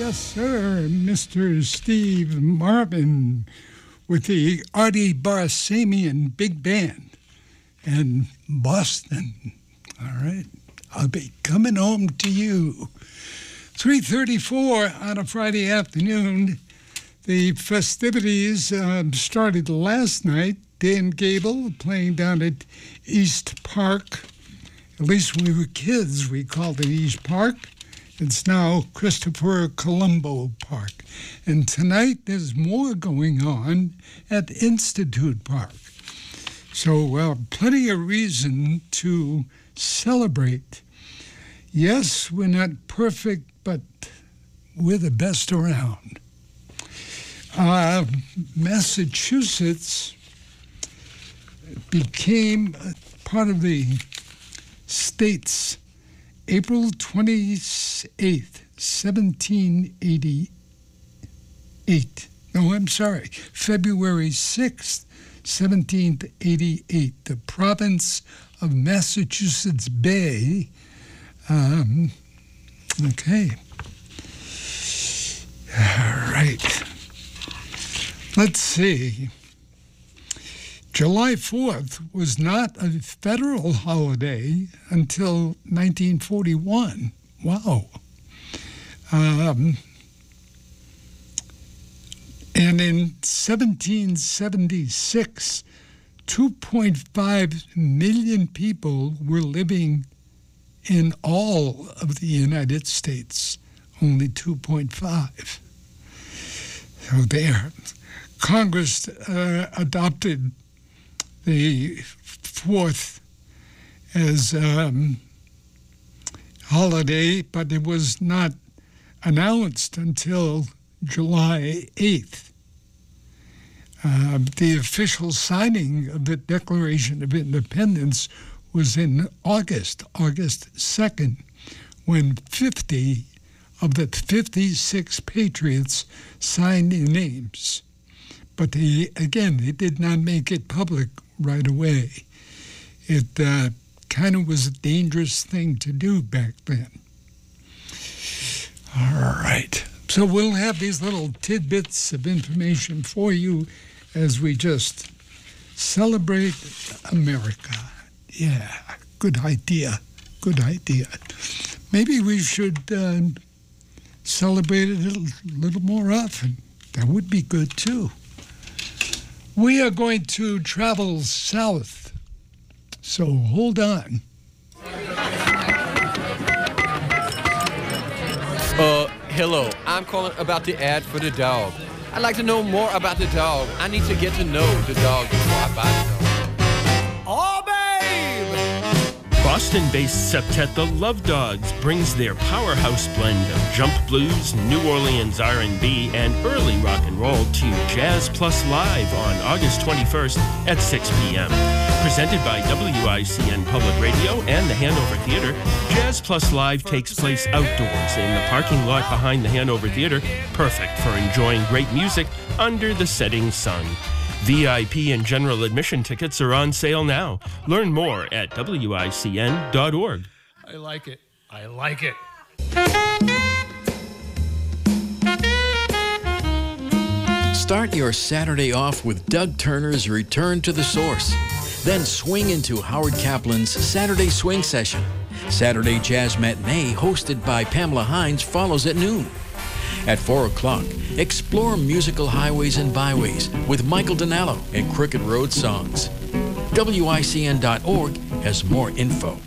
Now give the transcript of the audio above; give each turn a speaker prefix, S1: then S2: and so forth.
S1: Yes, sir. Mr. Steve Marvin with the Artie Barsamian Big Band and Boston. All right. I'll be coming home to you. 3:34 on a Friday afternoon. The festivities started last night. Dan Gable playing down at East Park. At least when we were kids, we called it East Park. It's now Christopher Colombo Park. And tonight there's more going on at Institute Park. So plenty of reason to celebrate. Yes, we're not perfect, but we're the best around. Massachusetts became part of the state's April 28th, 1788. No, I'm sorry, February 6th, 1788. The province of Massachusetts Bay. Okay. All right. Let's see. July 4th was not a federal holiday until 1941. Wow. And in 1776, 2.5 million people were living in all of the United States. Only 2.5. So there. Congress adopted the 4th as holiday, but it was not announced until July 8th. The official signing of the Declaration of Independence was in August 2nd, when 50 of the 56 patriots signed their names. But they did not make it public right away. It kind of was a dangerous thing to do back then. All right. So we'll have these little tidbits of information for you as we just celebrate America. Yeah, good idea. Good idea. Maybe we should celebrate it a little more often. That would be good, too. We are going to travel south, so hold on.
S2: Hello. I'm calling about the ad for the dog. I'd like to know more about the dog. I need to get to know the dog before I buy the dog.
S3: Oh, babe!
S4: Boston-based Septet The Love Dogs brings their powerhouse blend of jump blues, New Orleans R&B, and early rock and roll to Jazz Plus Live on August 21st at 6 p.m. Presented by WICN Public Radio and the Hanover Theatre, Jazz Plus Live takes place outdoors in the parking lot behind the Hanover Theatre, perfect for enjoying great music under the setting sun. VIP and general admission tickets are on sale now. Learn more at WICN.org.
S3: I like it. I like it.
S5: Start your Saturday off with Doug Turner's Return to the Source. Then swing into Howard Kaplan's Saturday Swing Session. Saturday Jazz Matinee, hosted by Pamela Hines, follows at noon. At 4 o'clock, explore musical highways and byways with Michael Donallo and Crooked Road Songs. WICN.org has more info.